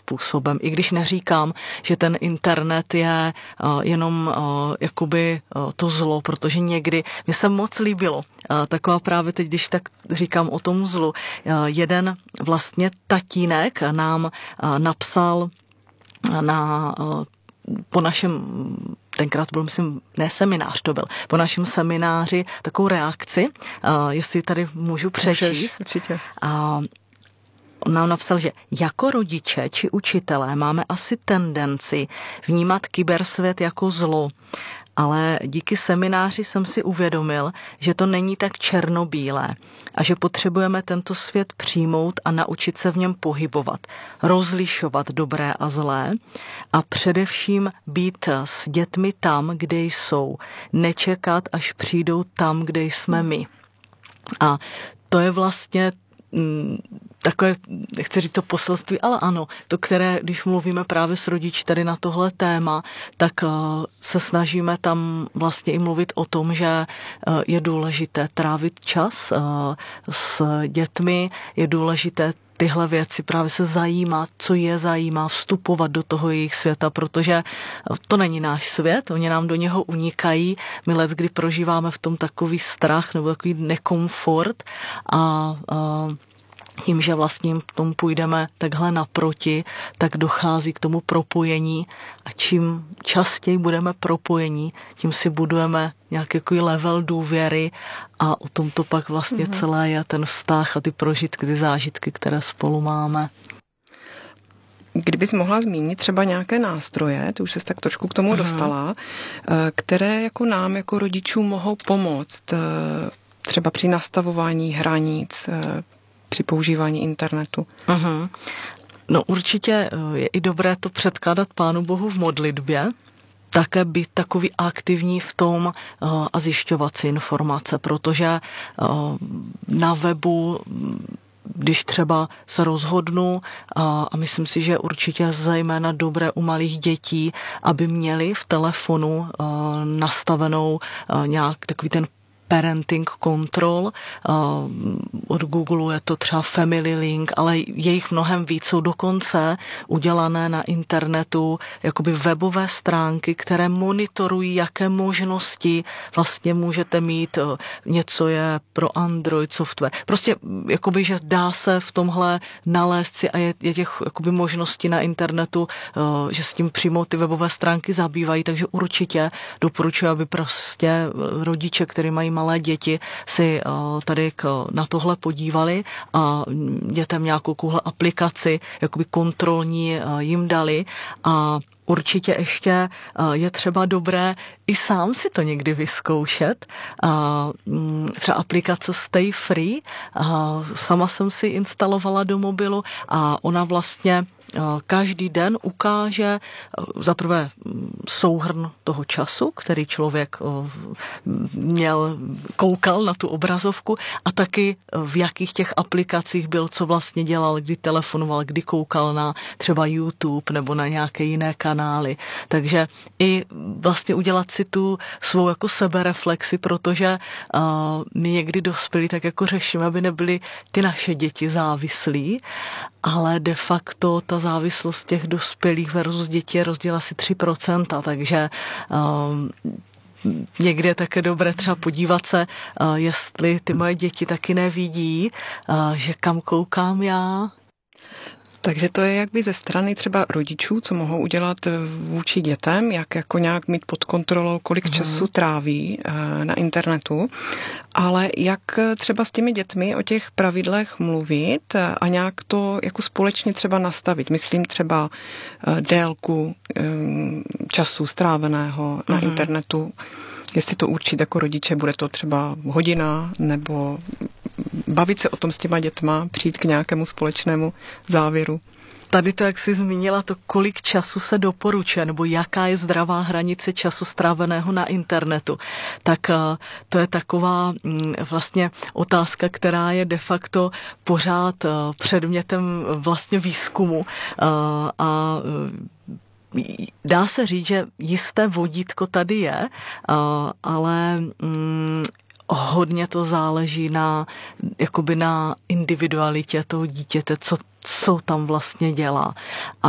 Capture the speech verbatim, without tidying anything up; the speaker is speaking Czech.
způsobem. I když neříkám, že ten internet je uh, jenom uh, jakoby uh, to zlo, protože někdy, mně se moc líbilo, uh, taková právě teď, když tak říkám o tom zlu, uh, jeden vlastně tatínek nám uh, napsal na uh, po našem, tenkrát byl, myslím, ne seminář to byl, po našem semináři takovou reakci, uh, jestli tady můžu přečíst. Můžeš, určitě. Uh, on nám napsal, že jako rodiče či učitelé máme asi tendenci vnímat kybersvět jako zlo, ale díky semináři jsem si uvědomil, že to není tak černobílé a že potřebujeme tento svět přijmout a naučit se v něm pohybovat, rozlišovat dobré a zlé a především být s dětmi tam, kde jsou, nečekat, až přijdou tam, kde jsme my. A to je vlastně takové, nechci říct to poselství, ale ano, to, které, když mluvíme právě s rodiči tady na tohle téma, tak uh, se snažíme tam vlastně i mluvit o tom, že uh, je důležité trávit čas uh, s dětmi, je důležité tyhle věci právě se zajímat, co je zajímá, vstupovat do toho jejich světa, protože to není náš svět, oni nám do něho unikají, my leckdy prožíváme v tom takový strach nebo takový nekomfort a, a tím, že vlastně k tomu půjdeme takhle naproti, tak dochází k tomu propojení a čím častěji budeme propojení, tím si budujeme nějaký level důvěry a o tom to pak vlastně mm-hmm. celé je ten vztah a ty prožitky, ty zážitky, které spolu máme. Kdybys mohla zmínit třeba nějaké nástroje, ty už jsi tak trošku k tomu mm-hmm. dostala, které jako nám, jako rodičům mohou pomoct třeba při nastavování hranic, při používání internetu. Aha. No určitě je i dobré to předkládat Pánu Bohu v modlitbě, také být takový aktivní v tom uh, a zjišťovat si informace, protože uh, na webu, když třeba se rozhodnu uh, a myslím si, že určitě zejména dobré u malých dětí, aby měli v telefonu uh, nastavenou uh, nějak takový ten parenting control, uh, od Google je to třeba Family Link, ale je jich mnohem víc, jsou dokonce udělané na internetu jakoby webové stránky, které monitorují, jaké možnosti vlastně můžete mít, uh, něco je pro Android software. Prostě jakoby, že dá se v tomhle nalézt si a je, je těch jakoby možností na internetu, uh, že s tím přímo ty webové stránky zabývají, takže určitě doporučuji, aby prostě rodiče, kteří mají malé děti, si uh, tady k, na tohle podívali a dětem nějakou kouhle aplikaci, jakoby kontrolní uh, jim dali a určitě ještě uh, je třeba dobré i sám si to někdy vyzkoušet. Uh, třeba aplikace Stay Free, uh, sama jsem si instalovala do mobilu a ona vlastně každý den ukáže zaprvé souhrn toho času, který člověk měl, koukal na tu obrazovku a taky v jakých těch aplikacích byl, co vlastně dělal, kdy telefonoval, kdy koukal na třeba YouTube nebo na nějaké jiné kanály. Takže i vlastně udělat si tu svou jako sebereflexi, protože uh, my někdy dospělí tak jako řešíme, aby nebyly ty naše děti závislí, ale de facto ta závislost těch dospělých versus dětí je rozdíl asi tři procenta, takže um, někdy je také dobré třeba podívat se, uh, jestli ty moje děti taky nevidí, uh, že kam koukám já. Takže to je jakby ze strany třeba rodičů, co mohou udělat vůči dětem, jak jako nějak mít pod kontrolou, kolik mm. času tráví na internetu, ale jak třeba s těmi dětmi o těch pravidlech mluvit a nějak to jako společně třeba nastavit. Myslím třeba délku času stráveného na mm. internetu, jestli to určit jako rodiče, bude to třeba hodina nebo bavit se o tom s těma dětma, přijít k nějakému společnému závěru. Tady to, jak jsi zmínila, to kolik času se doporučuje, nebo jaká je zdravá hranice času stráveného na internetu, tak to je taková vlastně otázka, která je de facto pořád předmětem vlastně výzkumu a dá se říct, že jisté vodítko tady je, ale hodně to záleží na, jakoby na individualitě toho dítěte, co, co tam vlastně dělá.